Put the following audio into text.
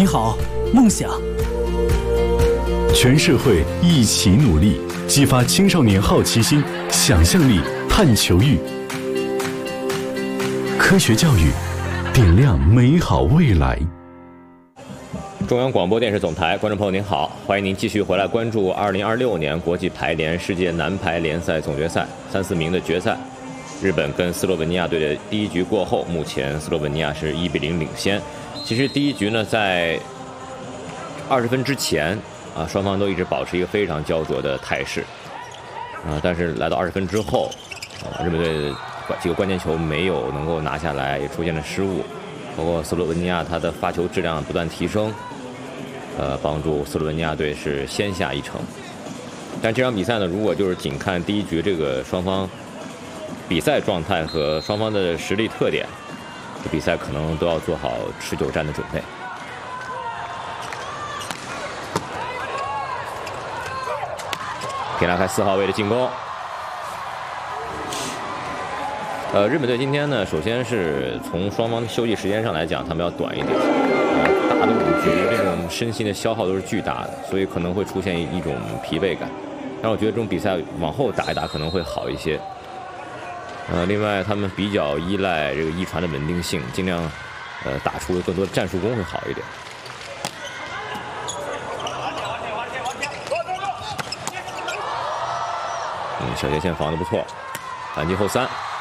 你好，梦想。 全社会一起努力，激发青少年好奇心、想象力、探求欲。科学教育，点亮美好未来。 中央广播电视总台，观众朋友您好，欢迎您继续回来关注2026年国际排联世界男排联赛总决赛3、4名的决赛。日本跟斯洛文尼亚队的第一局过后，目前斯洛文尼亚是1比0领先。其实第一局呢，在20分之前双方都一直保持一个非常焦灼的态势但是来到20分之后日本队几个关键球没有能够拿下来，也出现了失误，包括斯洛文尼亚他的发球质量不断提升，帮助斯洛文尼亚队是先下一城。但这场比赛呢，如果就是仅看第一局这个双方比赛状态和双方的实力特点，这比赛可能都要做好持久战的准备。可以拉开4号位的进攻。日本队今天呢，首先是从双方的休息时间上来讲，他们要短一点。打的5局，这种身心的消耗都是巨大的，所以可能会出现一种疲惫感。但我觉得这种比赛往后打一打可能会好一些。另外他们比较依赖这个一传的稳定性，尽量打出更多的战术攻会好一点。小斜线防得不错，反击后3。